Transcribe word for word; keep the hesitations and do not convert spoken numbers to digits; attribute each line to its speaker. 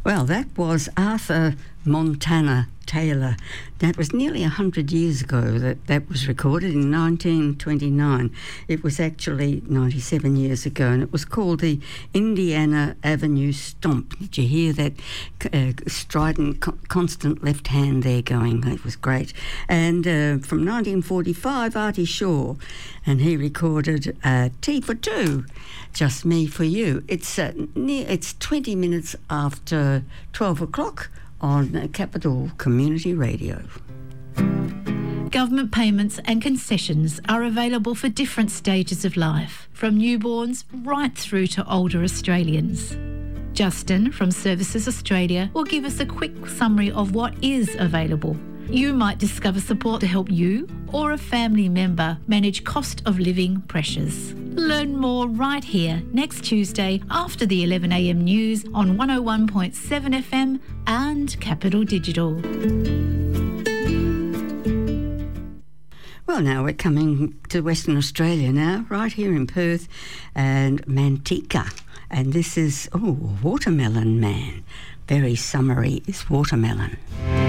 Speaker 1: Well, that was Arthur Montana Taylor. That was nearly one hundred years ago that that was recorded in nineteen twenty-nine. It was actually ninety-seven years ago, and it was called the Indiana Avenue Stomp. Did you hear that uh, strident, co- constant left hand there going? It was great. And uh, from nineteen forty-five, Artie Shaw, and he recorded uh, Tea for Two, Just Me for You. It's uh, near, it's twenty minutes after twelve o'clock on Capital Community Radio.
Speaker 2: Government payments and concessions are available for different stages of life, from newborns right through to older Australians. Justin from Services Australia will give us a quick summary of what is available. You might discover support to help you or a family member manage cost of living pressures. Learn more right here next Tuesday after the eleven a m news on one oh one point seven F M and Capital Digital.
Speaker 1: Well, now we're coming to Western Australia now, right here in Perth and Manteca. And this is, oh, Watermelon Man. Very summery is Watermelon.